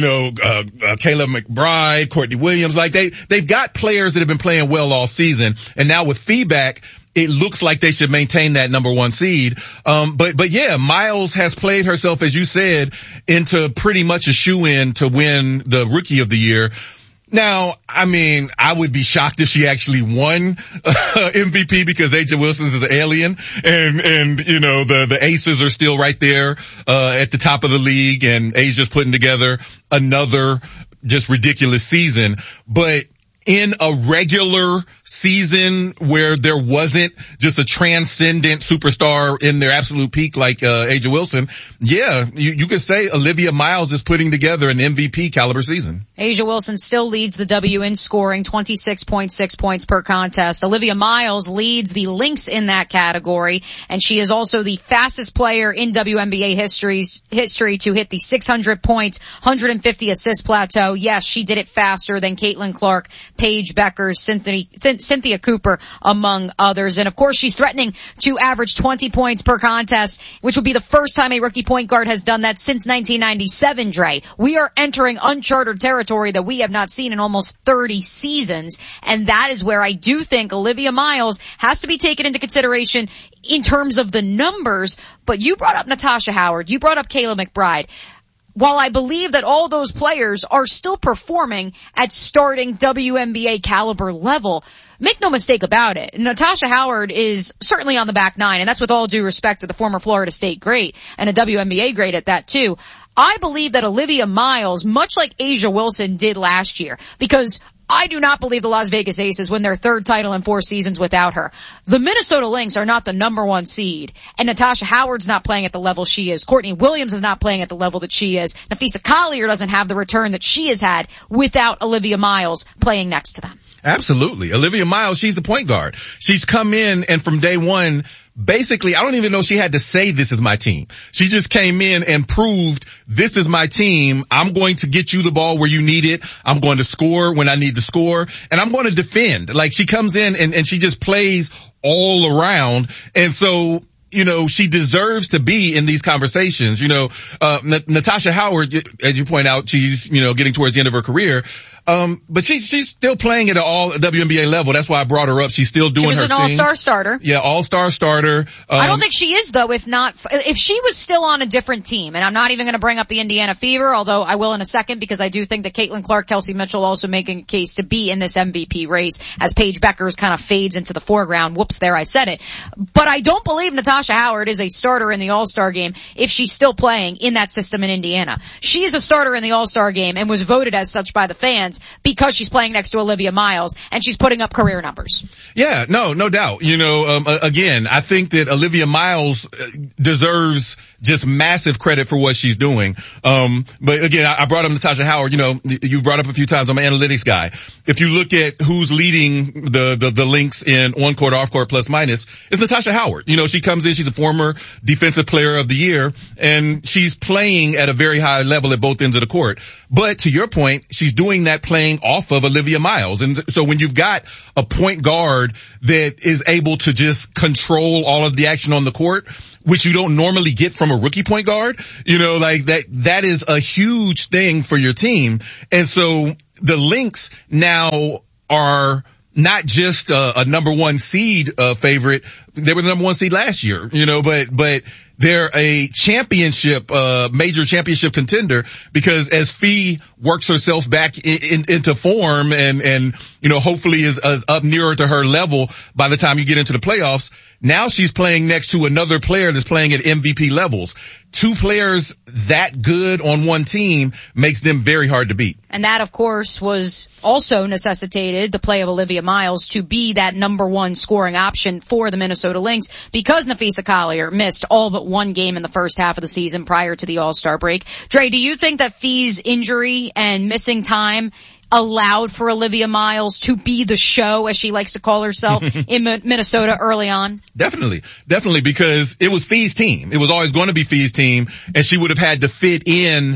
Kayla McBride, Courtney Williams. Like they've got players that have been playing well all season. And now with feedback, it looks like they should maintain that number 1 seed. But yeah, Miles has played herself, as you said, into pretty much a shoo-in to win the rookie of the year. Now, I would be shocked if she actually won MVP because A'ja Wilson's is an alien and the aces are still right there, at the top of the league, and A'ja's putting together another just ridiculous season. But in a regular season where there wasn't just a transcendent superstar in their absolute peak like A'ja Wilson, yeah, you could say Olivia Miles is putting together an MVP caliber season. A'ja Wilson still leads the W in scoring, 26.6 points per contest. Olivia Miles leads the Lynx in that category, and she is also the fastest player in WNBA history to hit the 600 points, 150 assist plateau. Yes, she did it faster than Caitlin Clark, Paige Beckers, Cynthia Cooper, among others. And of course, she's threatening to average 20 points per contest, which would be the first time a rookie point guard has done that since 1997, Dre. We are entering uncharted territory that we have not seen in almost 30 seasons. And that is where I do think Olivia Miles has to be taken into consideration in terms of the numbers. But you brought up Natasha Howard. You brought up Kayla McBride. While I believe that all those players are still performing at starting WNBA caliber level, make no mistake about it, Natasha Howard is certainly on the back 9, and that's with all due respect to the former Florida State great and a WNBA great at that too. I believe that Olivia Miles, much like A'ja Wilson did last year, because I do not believe the Las Vegas Aces win their 3rd title in 4 seasons without her. The Minnesota Lynx are not the number 1 seed, and Natasha Howard's not playing at the level she is. Courtney Williams is not playing at the level that she is. Napheesa Collier doesn't have the return that she has had without Olivia Miles playing next to them. Absolutely. Olivia Miles, she's the point guard. She's come in, and from day one, basically, I don't even know she had to say this is my team. She just came in and proved this is my team. I'm going to get you the ball where you need it. I'm going to score when I need to score, and I'm going to defend. Like, she comes in and she just plays all around. And so, she deserves to be in these conversations. Natasha Howard, as you point out, she's, getting towards the end of her career. But she's still playing at an all WNBA level. That's why I brought her up. She's still doing her thing. She was an all-star starter. Yeah, all-star starter. I don't think she is though, if she was still on a different team, and I'm not even going to bring up the Indiana Fever, although I will in a second, because I do think that Caitlin Clark, Kelsey Mitchell also making a case to be in this MVP race as Paige Beckers kind of fades into the foreground. Whoops, there I said it. But I don't believe Natasha Howard is a starter in the All-Star game if she's still playing in that system in Indiana. She is a starter in the All-Star game and was voted as such by the fans. talent because she's playing next to Olivia Miles and she's putting up career numbers. Yeah, no doubt. Again, I think that Olivia Miles deserves just massive credit for what she's doing. But again, I brought up Natasha Howard. You brought up a few times. I'm an analytics guy. If you look at who's leading the links in on court, off court, plus minus, it's Natasha Howard. She comes in, she's a former defensive player of the year, and she's playing at a very high level at both ends of the court. But to your point, she's doing that playing off of Olivia Miles. And so when you've got a point guard that is able to just control all of the action on the court, which you don't normally get from a rookie point guard, that is a huge thing for your team. And so the Lynx now are not just a number one seed favorite. They were the number one seed last year, but they're a championship, major championship contender because as Fee works herself back into form and hopefully is up nearer to her level by the time you get into the playoffs, now she's playing next to another player that's playing at MVP levels. Two players that good on one team makes them very hard to beat. And that, of course, was also necessitated the play of Olivia Miles to be that number one scoring option for the Minnesota Lynx because Napheesa Collier missed all but one game in the first half of the season prior to the All-Star break. Dre, do you think that Fee's injury and missing time allowed for Olivia Miles to be the show, as she likes to call herself, in Minnesota early on? Definitely, because it was Fee's team. It was always going to be Fee's team, and she would have had to fit in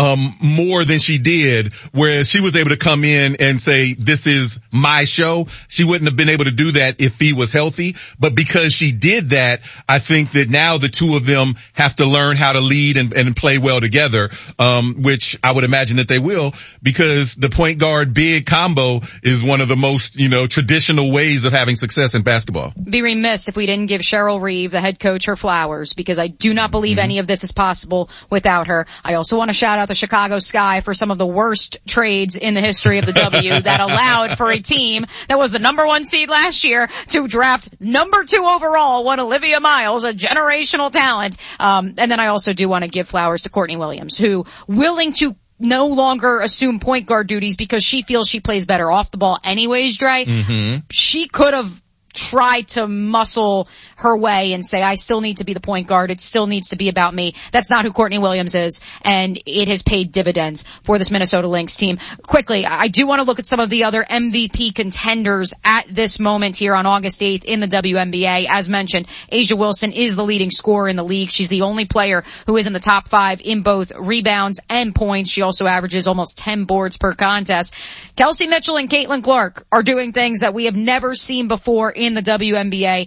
more than she did, whereas she was able to come in and say, this is my show. She wouldn't have been able to do that if Fee was healthy. But because she did that, I think that now the two of them have to learn how to lead and play well together, which I would imagine that they will, because the point guard big combo is one of the most, traditional ways of having success in basketball. Be remiss if we didn't give Cheryl Reeve, the head coach, her flowers, because I do not believe any of this is possible without her. I also want to shout out the Chicago Sky for some of the worst trades in the history of the W that allowed for a team that was the number one seed last year to draft number 2 overall, one Olivia Miles, a generational talent. And then I also do want to give flowers to Courtney Williams, who willing to no longer assume point guard duties because she feels she plays better off the ball anyways, Dre. She could have tried to muscle her way and say, I still need to be the point guard. It still needs to be about me. That's not who Courtney Williams is, and it has paid dividends for this Minnesota Lynx team. Quickly, I do want to look at some of the other MVP contenders at this moment here on August 8th in the WNBA. As mentioned, A'ja Wilson is the leading scorer in the league. She's the only player who is in the top 5 in both rebounds and points. She also averages almost 10 boards per contest. Kelsey Mitchell and Caitlin Clark are doing things that we have never seen before in the WNBA.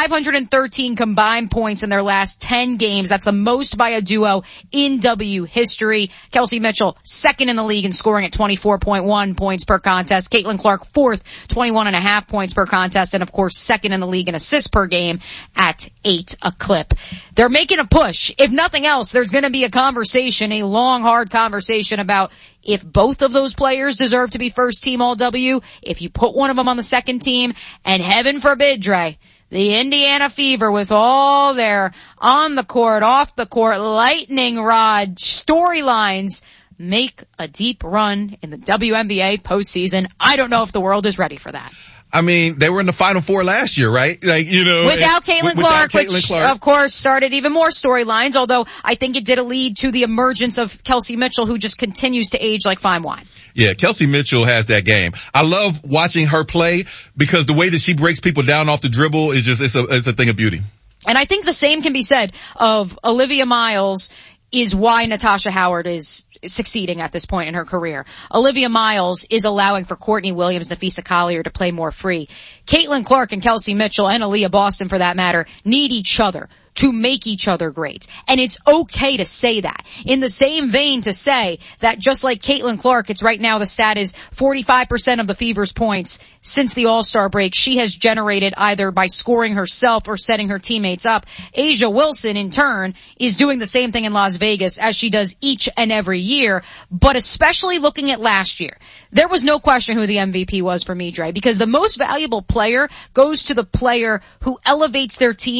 513 combined points in their last 10 games. That's the most by a duo in W history. Kelsey Mitchell, second in the league in scoring at 24.1 points per contest. Caitlin Clark, fourth, 21.5 points per contest. And of course, second in the league in assists per game at 8 a clip. They're making a push. If nothing else, there's going to be a conversation, a long, hard conversation about if both of those players deserve to be first team All W, if you put one of them on the second team, and heaven forbid, Dre, the Indiana Fever with all their on the court, off the court, lightning rod storylines make a deep run in the WNBA postseason. I don't know if the world is ready for that. I mean, they were in the Final Four last year, right? Without Caitlin Clark, which of course started even more storylines, although I think it did lead to the emergence of Kelsey Mitchell, who just continues to age like fine wine. Yeah, Kelsey Mitchell has that game. I love watching her play because the way that she breaks people down off the dribble is just, it's a thing of beauty. And I think the same can be said of Olivia Miles, is why Natasha Howard is succeeding at this point in her career. Olivia Miles is allowing for Courtney Williams, Napheesa Collier to play more free. Caitlin Clark and Kelsey Mitchell, and Aaliyah Boston for that matter, need each other to make each other great. And it's okay to say that. In the same vein to say that just like Caitlin Clark, it's right now the stat is 45% of the Fever's points since the All-Star break she has generated either by scoring herself or setting her teammates up. A'ja Wilson, in turn, is doing the same thing in Las Vegas as she does each and every year, but especially looking at last year. There was no question who the MVP was for me, Dre, because the most valuable player goes to the player who elevates their team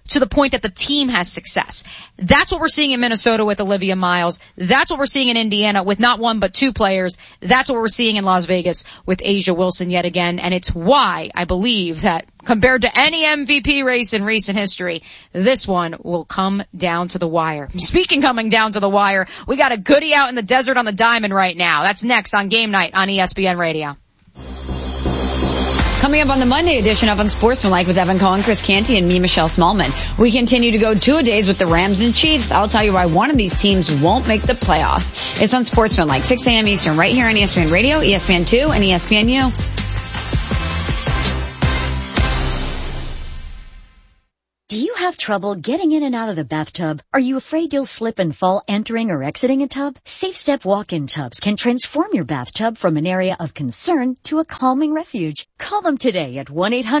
to the point that the team has success. That's what we're seeing in Minnesota with Olivia Miles. That's what we're seeing in Indiana with not one but two players. That's what we're seeing in Las Vegas with A'ja Wilson yet again. And it's why I believe that compared to any MVP race in recent history, this one will come down to the wire. Speaking coming down to the wire, we got a goodie out in the desert on the diamond right now. That's next on Game Night on ESPN Radio. Coming up on the Monday edition of Unsportsmanlike with Evan Cohen, Chris Canty, and me, Michelle Smallman. We continue to go 2-a-days with the Rams and Chiefs. I'll tell you why one of these teams won't make the playoffs. It's Unsportsmanlike, 6 a.m. Eastern, right here on ESPN Radio, ESPN2, and ESPNU. Do you have trouble getting in and out of the bathtub? Are you afraid you'll slip and fall entering or exiting a tub? Safe Step walk-in tubs can transform your bathtub from an area of concern to a calming refuge. Call them today at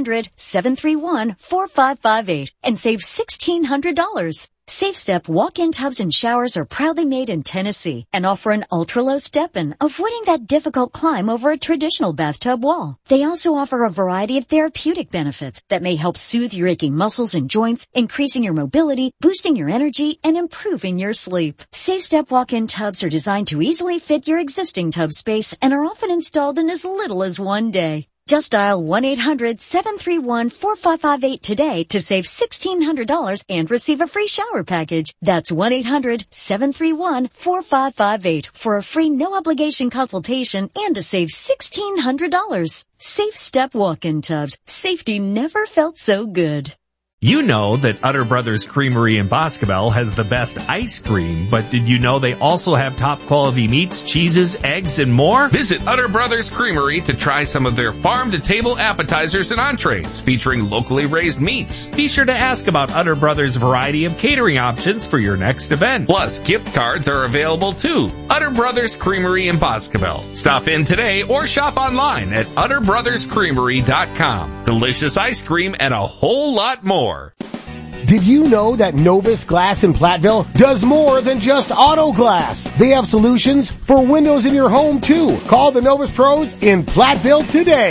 1-800-731-4558 and save $1,600. Safe Step walk-in tubs and showers are proudly made in Tennessee and offer an ultra-low step-in, avoiding that difficult climb over a traditional bathtub wall. They also offer a variety of therapeutic benefits that may help soothe your aching muscles and joints, increasing your mobility, boosting your energy, and improving your sleep. Safe Step walk-in tubs are designed to easily fit your existing tub space and are often installed in as little as 1 day. Just dial 1-800-731-4558 today to save $1,600 and receive a free shower package. That's 1-800-731-4558 for a free no-obligation consultation and to save $1,600. Safe Step walk-in tubs. Safety never felt so good. You know that Utter Brothers Creamery in Boscobel has the best ice cream, but did you know they also have top quality meats, cheeses, eggs, and more? Visit Utter Brothers Creamery to try some of their farm-to-table appetizers and entrees featuring locally raised meats. Be sure to ask about Utter Brothers' variety of catering options for your next event. Plus, gift cards are available too. Utter Brothers Creamery in Boscobel. Stop in today or shop online at utterbrotherscreamery.com. Delicious ice cream and a whole lot more. Did you know that Novus Glass in Platteville does more than just auto glass? They have solutions for windows in your home too. Call the Novus Pros in Platteville today.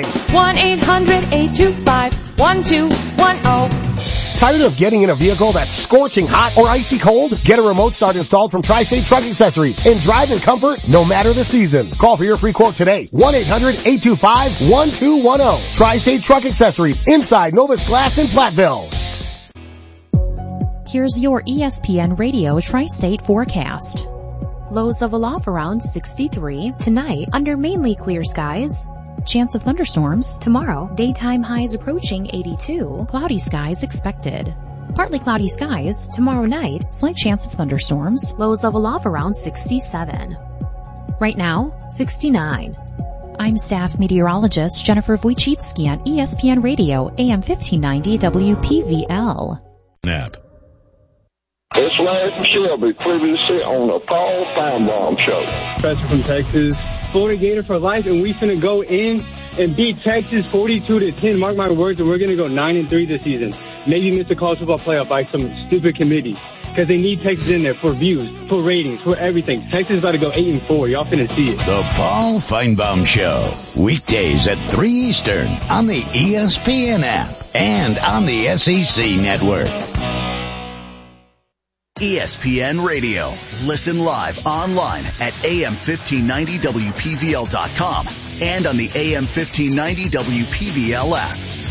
1-800-825-1210. Tired of getting in a vehicle that's scorching hot or icy cold? Get a remote start installed from Tri-State Truck Accessories and drive in comfort no matter the season. Call for your free quote today. 1-800-825-1210. Tri-State Truck Accessories inside Novus Glass in Platteville. Here's your ESPN Radio Tri-State forecast. Lows of aloft around 63 tonight under mainly clear skies. Chance of thunderstorms tomorrow. Daytime highs approaching 82. Cloudy skies expected. Partly cloudy skies tomorrow night. Slight chance of thunderstorms. Lows of aloft around 67. Right now, 69. I'm staff meteorologist Jennifer Wojcicki on ESPN Radio, AM 1590 WPVL. Nap. It's Larry from Shelby, previously on the Paul Feinbaum Show. Professor from Texas, Florida Gator for life, and we finna go in and beat Texas 42-10. Mark my words, and we're gonna go 9-3 this season. Maybe miss the college football playoff by some stupid committee. Because they need Texas in there for views, for ratings, for everything. Texas is about to go 8-4. Y'all finna see it. The Paul Feinbaum Show. Weekdays at 3 Eastern on the ESPN app and on the SEC network. ESPN Radio. Listen live online at AM1590WPVL.com and on the AM1590 WPVL app.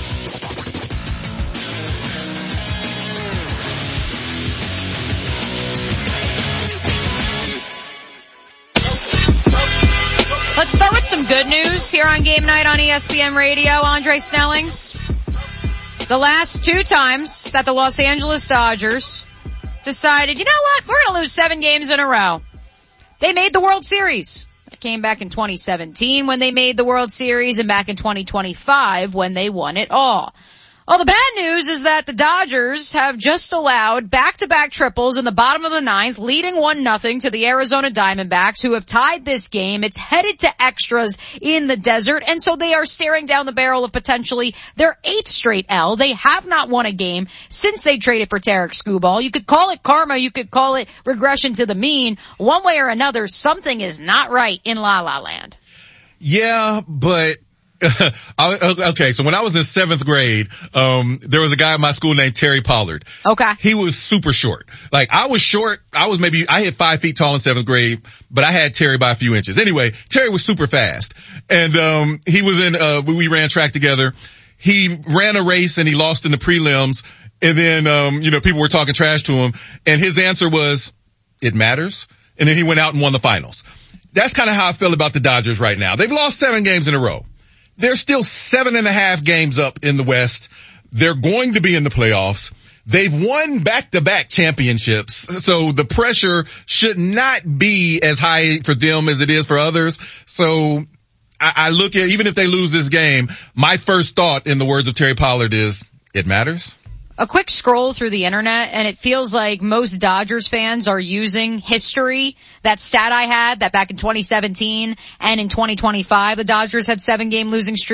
Let's start with some good news here on Game Night on ESPN Radio. Andre Snellings. The last two times that the Los Angeles Dodgers decided, you know what, we're going to lose 7 games in a row. They made the World Series. It came back in 2017 when they made the World Series and back in 2025 when they won it all. Well, the bad news is that the Dodgers have just allowed back-to-back triples in the bottom of the 9th, leading 1-0 to the Arizona Diamondbacks, who have tied this game. It's headed to extras in the desert, and so they are staring down the barrel of potentially their 8th straight L. They have not won a game since they traded for Tarek Skubal. You could call it karma, you could call it regression to the mean. One way or another, something is not right in La La Land. Yeah, but Okay, so when I was in 7th grade, there was a guy in my school named Terry Pollard. Okay. He was super short. Like, I was short. I hit 5 feet tall in 7th grade, but I had Terry by a few inches. Anyway, Terry was super fast. And, he was we ran track together. He ran a race and he lost in the prelims. And then, people were talking trash to him. And his answer was, it matters. And then he went out and won the finals. That's kind of how I feel about the Dodgers right now. They've lost 7 games in a row. They're still 7.5 games up in the West. They're going to be in the playoffs. They've won back-to-back championships, so the pressure should not be as high for them as it is for others. So I look at, even if they lose this game, my first thought, in the words of Terry Pollard, is it matters. A quick scroll through the internet, and it feels like most Dodgers fans are using history. That stat I had, that back in 2017 and in 2025, the Dodgers had 7-game losing streak.